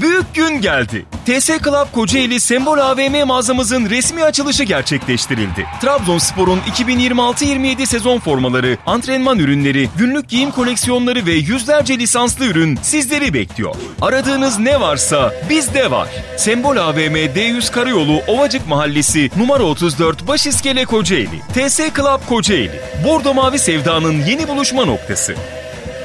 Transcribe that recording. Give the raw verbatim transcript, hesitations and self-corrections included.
Büyük gün geldi. T S Club Kocaeli Sembol A V M mağazamızın resmi açılışı gerçekleştirildi. Trabzonspor'un iki bin yirmi altı yirmi yedi sezon formaları, antrenman ürünleri, günlük giyim koleksiyonları ve yüzlerce lisanslı ürün sizleri bekliyor. Aradığınız ne varsa bizde var. Sembol A V M D yüz Karayolu Ovacık Mahallesi numara otuz dört Başiskele Kocaeli. T S Club Kocaeli. Bordo Mavi Sevda'nın yeni buluşma noktası.